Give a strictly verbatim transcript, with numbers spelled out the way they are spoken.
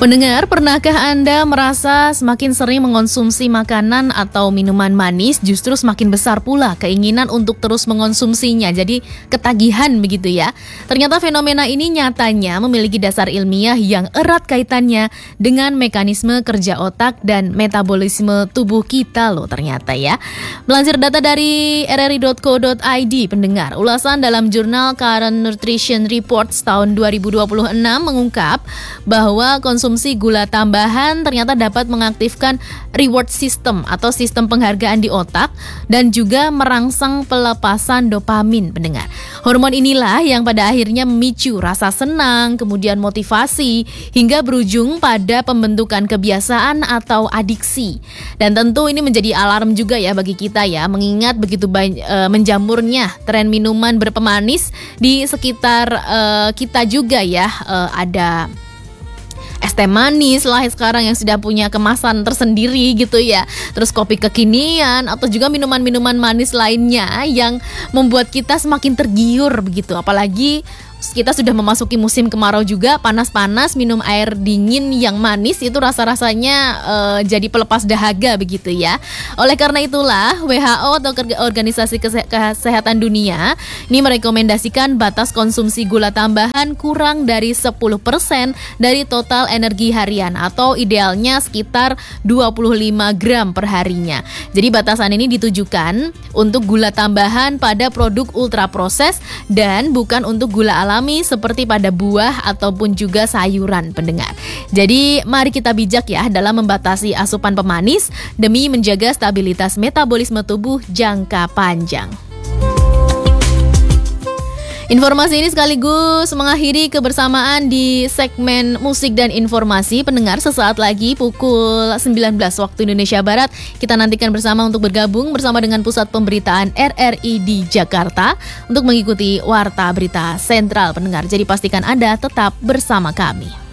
Pendengar, pernahkah Anda merasa semakin sering mengonsumsi makanan atau minuman manis, justru semakin besar pula keinginan untuk terus mengonsumsinya, jadi ketagihan begitu ya? Ternyata fenomena ini nyatanya memiliki dasar ilmiah yang erat kaitannya dengan mekanisme kerja otak dan metabolisme tubuh kita loh ternyata ya. Melansir data dari r r i dot co dot i d, pendengar, ulasan dalam jurnal Current Nutrition Reports tahun dua ribu dua puluh enam mengungkap bahwa konsumsi Konsumsi gula tambahan ternyata dapat mengaktifkan reward system atau sistem penghargaan di otak dan juga merangsang pelepasan dopamin, pendengar. Hormon inilah yang pada akhirnya memicu rasa senang, kemudian motivasi, hingga berujung pada pembentukan kebiasaan atau adiksi. Dan tentu ini menjadi alarm juga ya bagi kita ya, mengingat begitu banyak e, menjamurnya tren minuman berpemanis di sekitar e, kita juga ya, e, ada es teh manis lah sekarang yang sudah punya kemasan tersendiri gitu ya. Terus kopi kekinian atau juga minuman-minuman manis lainnya yang membuat kita semakin tergiur begitu. Apalagi kita sudah memasuki musim kemarau juga, panas-panas, minum air dingin yang manis itu rasa-rasanya uh, jadi pelepas dahaga begitu ya. Oleh karena itulah W H O atau Organisasi Kesehatan Dunia ini merekomendasikan batas konsumsi gula tambahan kurang dari sepuluh persen dari total energi harian atau idealnya sekitar dua puluh lima gram per harinya. Jadi batasan ini ditujukan untuk gula tambahan pada produk ultra proses dan bukan untuk gula alami seperti pada buah ataupun juga sayuran, pendengar. Jadi mari kita bijak ya dalam membatasi asupan pemanis demi menjaga stabilitas metabolisme tubuh jangka panjang. Informasi ini sekaligus mengakhiri kebersamaan di segmen musik dan informasi. Pendengar, sesaat lagi pukul sembilan belas waktu Indonesia Barat kita nantikan bersama untuk bergabung bersama dengan Pusat Pemberitaan R R I di Jakarta untuk mengikuti Warta Berita Sentral, pendengar. Jadi pastikan Anda tetap bersama kami.